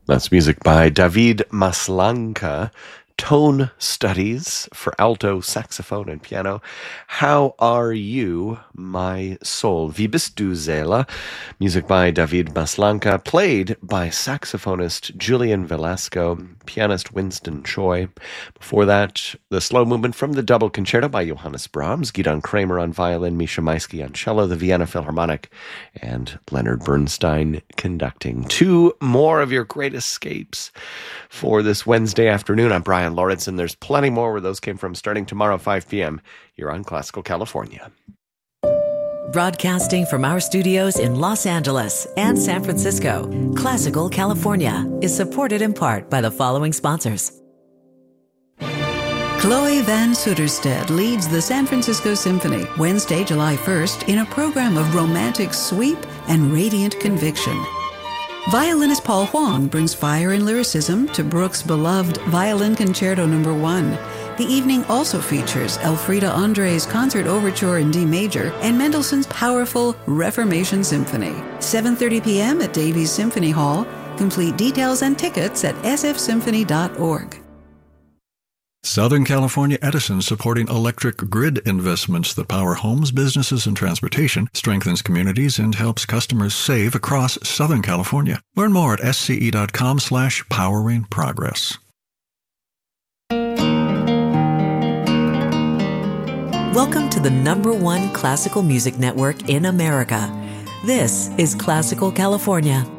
That's music by David Maslanka. Tone Studies for alto, saxophone, and piano. How Are You, My Soul? Wie bist du, Seele? Music by David Maslanka, played by saxophonist Julian Velasco, pianist Winston Choi. Before that, the slow movement from the Double Concerto by Johannes Brahms, Gidon Kramer on violin, Misha Maisky on cello, the Vienna Philharmonic, and Leonard Bernstein conducting. Two more of your great escapes for this Wednesday afternoon. I'm Brian Lawrence, and there's plenty more where those came from starting tomorrow 5 p.m. here on Classical California. Broadcasting from our studios in Los Angeles and San Francisco, Classical California is supported in part by the following sponsors. Chloe Van Sutterstedt leads the San Francisco Symphony Wednesday, July 1st in a program of romantic sweep and radiant conviction. Violinist Paul Huang brings fire and lyricism to Bruch's beloved Violin Concerto No. 1. The evening also features Elfriede André's Concert Overture in D Major and Mendelssohn's powerful Reformation Symphony. 7:30 p.m. at Davies Symphony Hall. Complete details and tickets at sfsymphony.org. Southern California Edison, supporting electric grid investments that power homes, businesses, and transportation, strengthens communities, and helps customers save across Southern California. Learn more at sce.com/poweringprogress. Welcome to the #1 classical music network in America. This is Classical California.